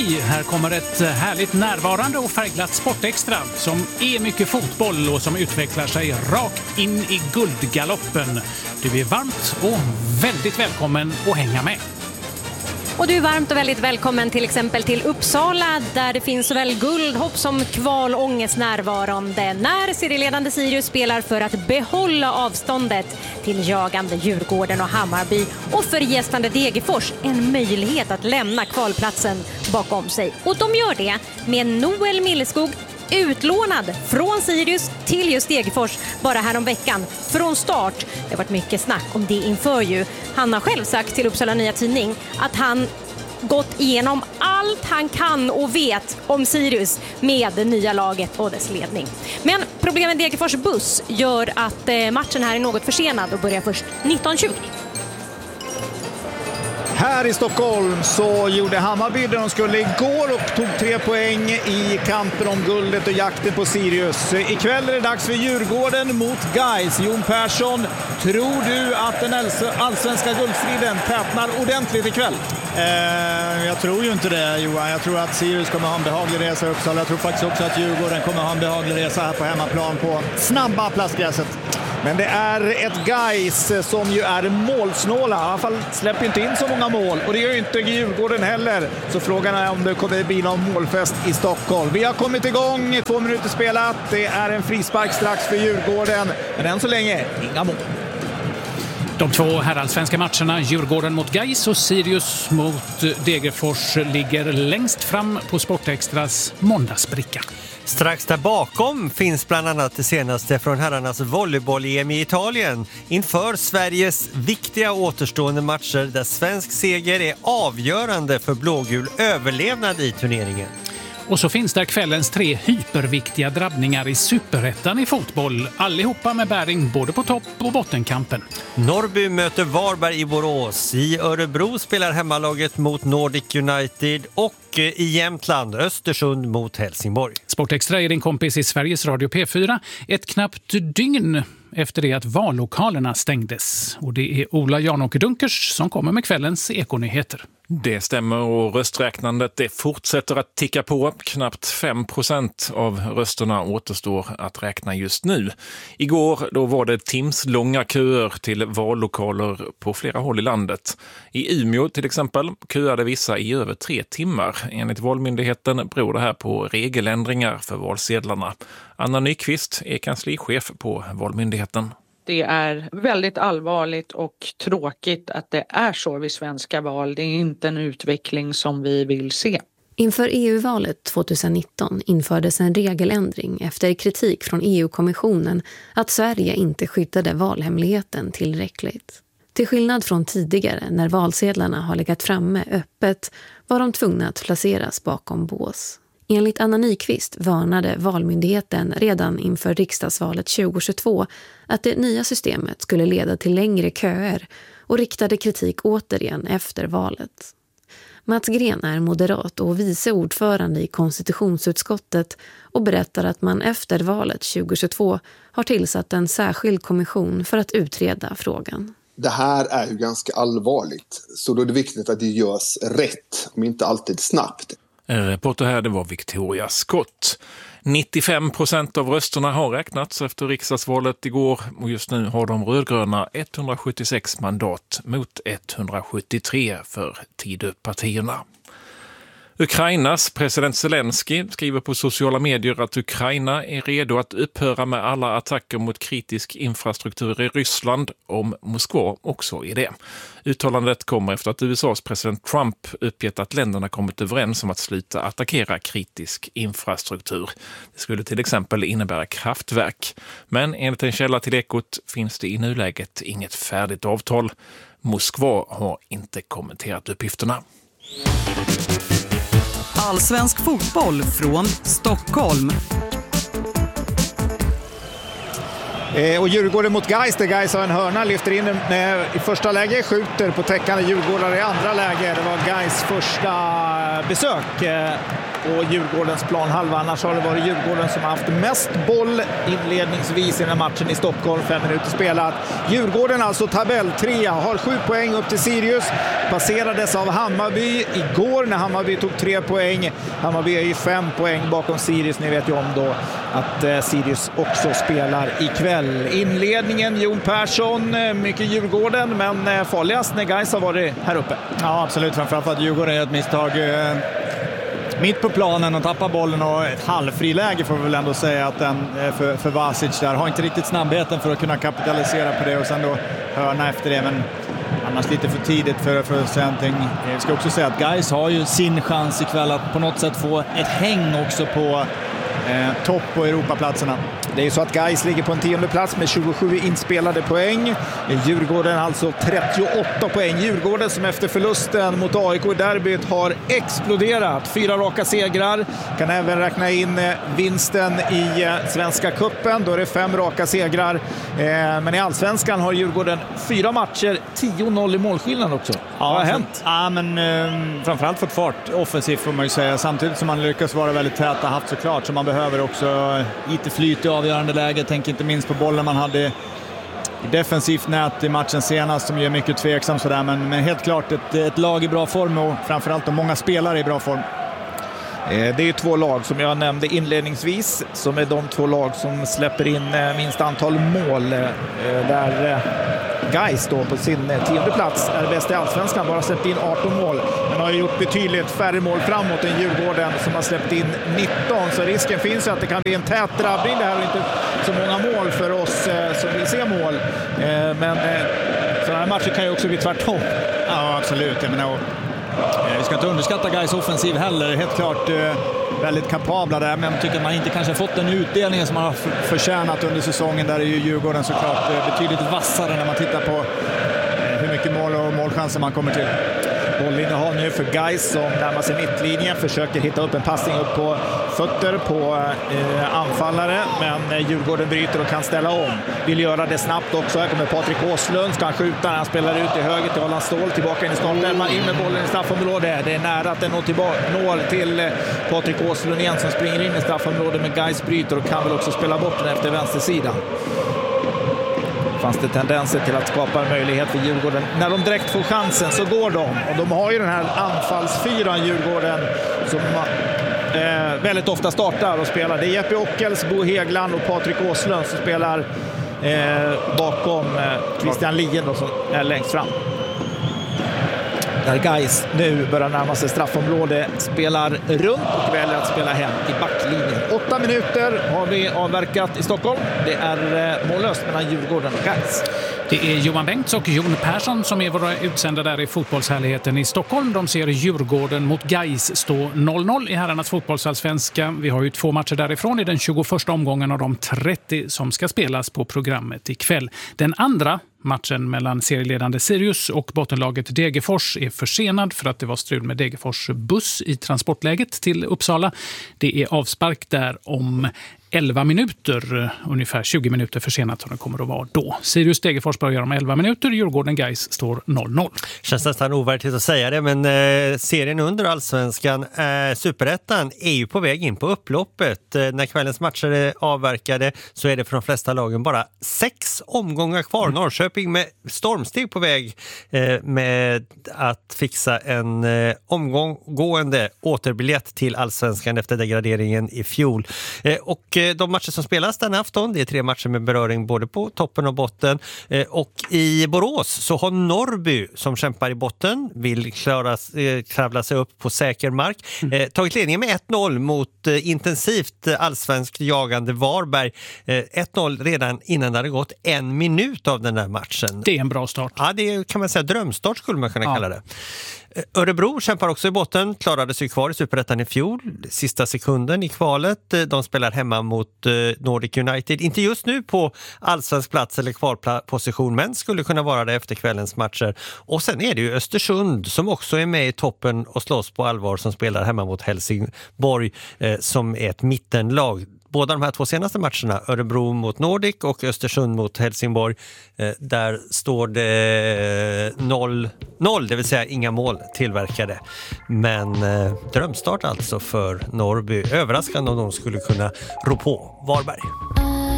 Hej! Här kommer ett härligt närvarande och färgglatt Sportextra som är mycket fotboll och som utvecklar sig rakt in i guldgaloppen. Du är varmt och väldigt välkommen att hänga med. Och du är varmt och väldigt välkommen till exempel till Uppsala där det finns såväl guldhopp som kvalångest närvarande när serieledande Sirius spelar för att behålla avståndet till jagande Djurgården och Hammarby och för gästande Degerfors en möjlighet att lämna kvalplatsen bakom sig. Och de gör det med Noel Milleskog utlånad från Sirius till just Degerfors bara här om veckan från start. Det har varit mycket snack om det inför ju. Han har själv sagt till Uppsala Nya Tidning att han gått igenom allt han kan och vet om Sirius med det nya laget och dess ledning. Men problemet med Degerfors buss gör att matchen här är något försenad och börjar först 19:20. Här i Stockholm så gjorde Hammarby det de skulle igår och tog 3 poäng i kampen om guldet och jakten på Sirius. Ikväll är det dags för Djurgården mot Gais. Jon Persson, tror du att den allsvenska guldstriden tätnar ordentligt ikväll? Jag tror ju inte det, Johan. Jag tror att Sirius kommer ha en behaglig resa i Uppsala. Jag tror faktiskt också att Djurgården kommer ha en behaglig resa här på hemmaplan på snabba plastgräset. Men det är ett Gais som ju är målsnåla. I alla fall släpper inte in så många mål. Och det gör ju inte Djurgården heller. Så frågan är om det kommer bli någon målfest i Stockholm. Vi har kommit igång, 2 minuter spelat. Det är en frispark strax för Djurgården. Men än så länge, inga mål. De 2 herrallsvenska matcherna, Djurgården mot Gais och Sirius mot Degerfors, ligger längst fram på Sportextras måndagsbricka. Strax där bakom finns bland annat det senaste från herrarnas volleyboll-EM i Italien inför Sveriges viktiga återstående matcher där svensk seger är avgörande för blågul överlevnad i turneringen. Och så finns där kvällens 3 hyperviktiga drabbningar i superettan i fotboll. Allihopa med bäring både på topp- och bottenkampen. Norrby möter Varberg i Borås. I Örebro spelar hemmalaget mot Nordic United och i Jämtland Östersund mot Helsingborg. Sportextra är din kompis i Sveriges Radio P4 ett knappt dygn efter det att vallokalerna stängdes. Och det är Ola Janåker Dunkers som kommer med kvällens ekonyheter. Det stämmer och rösträknandet det fortsätter att ticka på. Knappt 5% av rösterna återstår att räkna just nu. Igår då var det timslånga köer till vallokaler på flera håll i landet. I Umeå till exempel köade vissa i över 3 timmar. Enligt Valmyndigheten beror det här på regeländringar för valsedlarna. Anna Nyqvist är kanslichef på Valmyndigheten. Det är väldigt allvarligt och tråkigt att det är så vid svenska val. Det är inte en utveckling som vi vill se. Inför EU-valet 2019 infördes en regeländring efter kritik från EU-kommissionen att Sverige inte skyddade valhemligheten tillräckligt. Till skillnad från tidigare när valsedlarna har legat framme öppet var de tvungna att placeras bakom bås. Enligt Anna Nyqvist varnade Valmyndigheten redan inför riksdagsvalet 2022 att det nya systemet skulle leda till längre köer och riktade kritik återigen efter valet. Mats Gren är moderat och vice ordförande i konstitutionsutskottet och berättar att man efter valet 2022 har tillsatt en särskild kommission för att utreda frågan. Det här är ju ganska allvarligt, så då är det viktigt att det görs rätt, om inte alltid snabbt. Reporter här, det var Victoria Scott. 95% av rösterna har räknats efter riksdagsvalet igår och just nu har de rödgröna 176 mandat mot 173 för Tidöpartierna. Ukrainas president Zelensky skriver på sociala medier att Ukraina är redo att upphöra med alla attacker mot kritisk infrastruktur i Ryssland om Moskva också är det. Uttalandet kommer efter att USAs president Trump uppgett att länderna kommit överens om att sluta attackera kritisk infrastruktur. Det skulle till exempel innebära kraftverk. Men enligt en källa till Ekot finns det i nuläget inget färdigt avtal. Moskva har inte kommenterat uppgifterna. Allsvensk fotboll från Stockholm. Och Djurgården mot Gais, där Gais har en hörna, lyfter in i första läge, skjuter på täckande Djurgårdare i andra läge. Det var Gais första besök på Djurgårdens planhalva. Annars har det varit Djurgården som har haft mest boll inledningsvis i den här matchen i Stockholm. 5 minuter spelat. Djurgården alltså tabelltrea, har 7 poäng upp till Sirius. Passerades av Hammarby igår när Hammarby tog 3 poäng. Hammarby är ju 5 poäng bakom Sirius. Ni vet ju om då att Sirius också spelar ikväll. Inledningen, Jon Persson, mycket Djurgården, men farligast när Gais har varit här uppe. Ja, absolut. Framförallt att Djurgården är ett misstag mitt på planen och tappar bollen, och ett halvfriläge får vi väl ändå säga att den för Vasic där har inte riktigt snabbheten för att kunna kapitalisera på det, och sen då hörna efter det, men annars lite för tidigt för Sventing. Jag ska också säga att Gais har ju sin chans ikväll att på något sätt få ett häng också på topp på Europaplatserna. Det är ju så att Gais ligger på en 10:e plats med 27 inspelade poäng. Djurgården alltså 38 poäng. Djurgården som efter förlusten mot AIK i derbyt har exploderat. 4 raka segrar. Kan även räkna in vinsten i Svenska cupen. Då är det 5 raka segrar. Men i Allsvenskan har Djurgården 4 matcher, 10-0 i målskillnad också. Ja, vad har hänt? Ja, men framförallt fått fart offensivt får man ju säga. Samtidigt som man lyckas vara väldigt täta haft såklart. Så man behöver också lite flyt i avgörande läge. Tänk inte minst på bollen man hade i defensivt nät i matchen senast som är mycket tveksam sådär. Men helt klart ett lag i bra form, och framförallt många spelare i bra form. Det är ju 2 lag som jag nämnde inledningsvis som är de 2 lag som släpper in minst antal mål, där Gais då på sin 10:e plats är bäst i Allsvenskan, bara släppt in 18 mål, men har gjort betydligt färre mål framåt än Djurgården som har släppt in 19, så risken finns ju att det kan bli en tät drabbning det här och inte så många mål för oss som vill se mål, men sådana här matcher kan ju också bli tvärtom. Ja, absolut. Jag menar, vi ska inte underskatta Gais offensiv heller. Helt klart väldigt kapabla där, men jag tycker att man inte kanske fått den utdelningen som man har förtjänat under säsongen. Där är ju Djurgården såklart betydligt vassare när man tittar på hur mycket mål och målchanser man kommer till. Bollinnehav nu för Gais som närmar sig mittlinjen, försöker hitta upp en passning upp på fötter på anfallare, men Djurgården bryter och kan ställa om. Vill göra det snabbt också. Här kommer Patrik Åslund, ska han skjuta, han spelar ut i höger till Allan Ståhl, tillbaka in i startelvan, in med bollen i straffområdet. Det är nära att den når till Patrik Åslund igen som springer in i straffområdet, men Gais bryter och kan väl också spela bort den efter vänstersidan. Fanns det tendenser till att skapa en möjlighet för Djurgården. När de direkt får chansen så går de. Och de har ju den här anfallsfyran Djurgården som väldigt ofta startar och spelar. Det är Jeppe Ockels, Bo Hegland och Patrik Åslund som spelar bakom Christian Lien då, som är längst fram. Där Gais nu börjar närma sig straffområde, spelar runt och väljer att spela hem i backlinjen. 8 minuter har vi avverkat i Stockholm. Det är mållöst mellan Djurgården och Gais. Det är Johan Bengts och Jon Persson som är våra utsända där i fotbollshärligheten i Stockholm. De ser Djurgården mot Gais stå 0-0 i herrarnas fotbollsallsvenska. Vi har ju 2 matcher därifrån i den 21:a omgången av de 30 som ska spelas på programmet ikväll. Den andra matchen mellan serieledande Sirius och bottenlaget Degerfors är försenad för att det var strul med Degerfors buss i transportläget till Uppsala. Det är avspark där om 11 minuter, ungefär 20 minuter försenat som det kommer att vara då. Sirius Degerfors börjar om 11 minuter, Djurgården Gais står 0-0. Känns nästan ovärdigt att säga det, men serien under Allsvenskan, Superettan, är ju på väg in på upploppet. När kvällens matcher är avverkade så är det för de flesta lagen bara 6 omgångar kvar. Norrköping med stormsteg på väg med att fixa en omgående återbiljett till Allsvenskan efter degraderingen i fjol. Och de matcher som spelas den afton, det är 3 matcher med beröring både på toppen och botten. Och i Borås så har Norrby, som kämpar i botten, vill kravla sig upp på säker mark, tagit ledningen med 1-0 mot intensivt allsvenskt jagande Varberg. 1-0 redan innan det hade gått 1 minut av den där matchen. Det är en bra start. Ja, det är, kan man säga, drömstart skulle man kunna kalla det. Örebro kämpar också i botten, klarade sig kvar i Superettan i fjol, sista sekunden i kvalet. De spelar hemma mot Nordic United, inte just nu på allsvensk plats eller kvalposition, men skulle kunna vara det efter kvällens matcher. Och sen är det ju Östersund som också är med i toppen och slåss på allvar, som spelar hemma mot Helsingborg som är ett mittenlag. båda de här 2 senaste matcherna, Örebro mot Nordic och Östersund mot Helsingborg, där står det 0-0, det vill säga inga mål tillverkade. Men drömstart alltså för Norrby. Överraskande om de skulle kunna rå på Varberg.